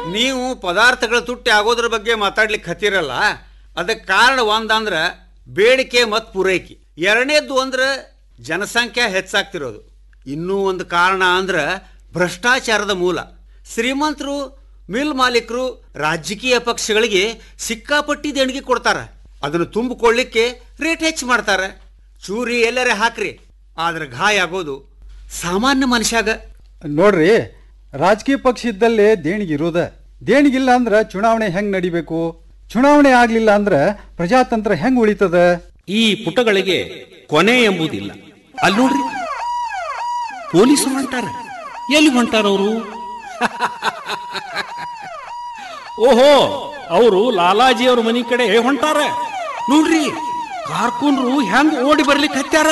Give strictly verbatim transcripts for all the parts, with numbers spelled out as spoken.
ನೀವು ಪದಾರ್ಥಗಳ ತುಟ್ಟಿ ಆಗೋದ್ರ ಬಗ್ಗೆ ಮಾತಾಡ್ಲಿಕ್ಕೆ ಹತ್ತಿರಲ್ಲ. ಅದಕ್ಕೆ ಕಾರಣ ಒಂದಂದ್ರೆ ಬೇಡಿಕೆ ಮತ್ತು ಪೂರೈಕೆ, ಎರಡನೇದ್ದು ಅಂದ್ರೆ ಜನಸಂಖ್ಯೆ ಹೆಚ್ಚಾಗ್ತಿರೋದು, ಇನ್ನೂ ಒಂದು ಕಾರಣ ಅಂದ್ರೆ ಭ್ರಷ್ಟಾಚಾರದ ಮೂಲ. ಶ್ರೀಮಂತರು, ಮಿಲ್ ಮಾಲೀಕರು ರಾಜಕೀಯ ಪಕ್ಷಗಳಿಗೆ ಸಿಕ್ಕಾಪಟ್ಟಿ ದೇಣಿಗೆ ಕೊಡ್ತಾರೆ, ಅದನ್ನು ತುಂಬಿಕೊಳ್ಳಿಕ್ಕೆ ರೇಟ್ ಹೆಚ್ಚು ಮಾಡ್ತಾರೆ. ಚೂರಿ ಎಲ್ಲರೇ ಹಾಕ್ರಿ, ಆದ್ರೆ ಗಾಯ ಆಗೋದು ಸಾಮಾನ್ಯ ಮನುಷ್ಯಾಗ. ನೋಡ್ರಿ, ರಾಜಕೀಯ ಪಕ್ಷ ಇದ್ದಲ್ಲೇ ದೇಣಿಗೆ ಇರೋದ. ದೇಣಿಗಿಲ್ಲ ಅಂದ್ರೆ ಚುನಾವಣೆ ಹೆಂಗ್ ನಡಿಬೇಕು? ಚುನಾವಣೆ ಆಗ್ಲಿಲ್ಲ ಅಂದ್ರೆ ಪ್ರಜಾತಂತ್ರ ಹೆಂಗ್ ಉಳಿತದ? ಈ ಪುಟಗಳಿಗೆ ಕೊನೆ ಎಂಬುದಿಲ್ಲ. ಅಲ್ಲಿ ನೋಡ್ರಿ, ಪೊಲೀಸರು ಹೊಂಟಾರ. ಎಲ್ಲಿ ಹೊಂಟಾರ ಅವರು? ಓಹೋ, ಅವರು ಲಾಲಾಜಿ ಅವ್ರ ಮನಿ ಕಡೆ ಹೊಂಟಾರ. ನೋಡ್ರಿ, ಕಾರ್ಕೂನ್ರು ಹೆಂಗ್ ಓಡಿ ಬರ್ಲಿಕ್ಕೆ ಹತ್ಯಾರ.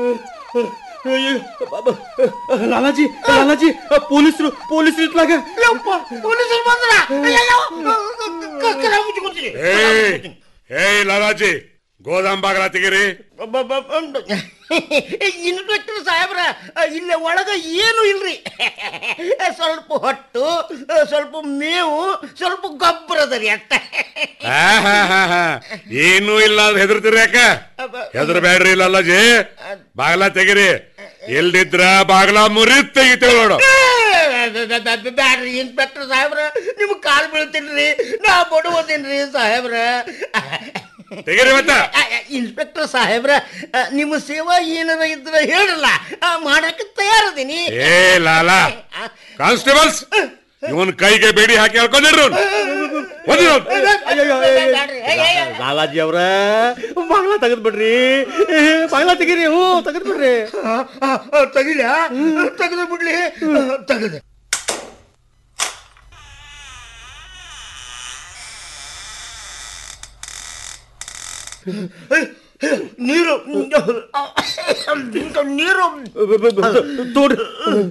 ಲಾಲಾಜಿ ಲಾಲಾಜಿ ಪೊಲೀಸರು ಪೊಲೀಸರು ಇಟ್ಲಾಗ ಪೊಲೀಸರು ಬಂದ್ರ. ಏ ಲಾಲಾಜಿ, ಗೋದಾಮ್ ಬಾಗಲ ತೆಗೀರಿ. ಇನ್ಸ್ಪೆಕ್ಟರ್ ಸಾಹೇಬ್ರ, ಇಲ್ಲೇ ಒಳಗ ಏನು ಇಲ್ರಿ. ಸ್ವಲ್ಪ ಹೊಟ್ಟು, ಸ್ವಲ್ಪ ಮೇವು, ಸ್ವಲ್ಪ ಗೊಬ್ಬರ ಅದರಿ ಅಷ್ಟ. ಏನು ಇಲ್ಲ ಅಂದ್ರೆ ಹೆದರ್ತೀರಿ ಯಾಕ? ಹೆದರ್ಬೇಡ್ರಿ ಲಾಲಾಜಿ, ಬಾಗಲ ತೆಗೀರಿ. ಎಲ್ದಿದ್ರ ಬಾಗಲ ಮುರಿದ್ ತೆಗಿತೇವೆ ನೋಡು. ಬ್ಯಾಡ್ರಿ ಇನ್ಸ್ಪೆಕ್ಟರ್ ಸಾಹೇಬ್ರ, ನಿಮ್ಗೆ ಕಾಲ್ ಬೀಳ್ತೀನ್ರಿ, ನಾ ಬಡವದೇನ್ರಿ ಸಾಹೇಬ್ರ. ತೆಗೀರಿ ಮತ್ತ. ಇನ್ಸ್ಪೆಕ್ಟರ್ ಸಾಹೇಬ್ರ, ನಿಮ್ಮ ಸೇವಾ ಏನಾರ ಇದ್ರ ಹೇಳಲ್ಲ, ಮಾಡಕ್ಕೆ ತಯಾರದೀನಿ. ಏ ಲಾಲಾ, ಕಾನ್ಸ್ಟೇಬಲ್ಸ್, ಇವನ್ ಕೈಗೆ ಬೇಡಿ ಹಾಕಿ ಹೇಳ್ಕೊಂಡಿರ್ರು. ಲಾಲಾಜಿ ಅವ್ರ, ಬಾಗ್ಲ ತೆಗೆದ್ ಬಿಡ್ರಿ, ಬಾಗ್ಲ ತೆಗೀರಿ. ಹ್ಞೂ ತೆಗೆದ್ ಬಿಡ್ರಿ. ತೆಗಿಲ ತೆಗೆದು ಬಿಡ್ಲಿ. ತೆಗೆದ ನೀರು ನೀರು ತೋಡ್ರಿ.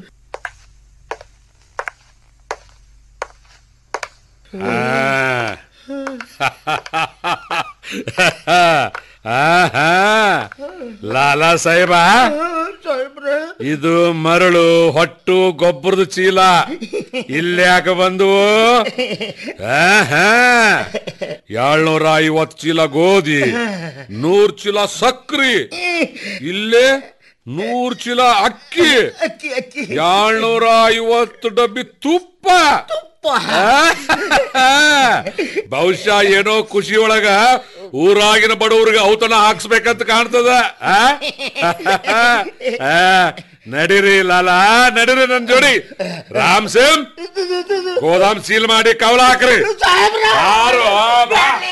ಲಾಲಾ ಸಾಹೇಬ, ಇದು ಮರಳು, ಹೊಟ್ಟು, ಗೊಬ್ಬರದ ಚೀಲ ಇಲ್ಯಾಕ ಬಂದು? ಏಳ್ನೂರ ಐವತ್ತು ಚೀಲ ಗೋಧಿ, ನೂರ್ ಚೀಲ ಸಕ್ರಿ, ಇಲ್ಲೇ ನೂರ್ ಚೀಲ ಅಕ್ಕಿ, ಏಳ್ನೂರ ಐವತ್ತು ಡಬ್ಬಿ ತುಪ್ಪ. ಬಹುಶಃ ಏನೋ ಖುಷಿ ಒಳಗ ಊರಾಗಿನ ಬಡವ್ರಿಗೆ ಔತಣ ಹಾಕ್ಸ್ಬೇಕಂತ ಕಾಣ್ತದ. ನಡೀರಿ ಲಾಲಾ, ನಡೀರಿ ನನ್ ಜೋಡಿ. ರಾಮ್ ಸೇಮ್, ಗೋದಾಮ್ ಸೀಲ್ ಮಾಡಿ ಕವಲ ಹಾಕ್ರಿ.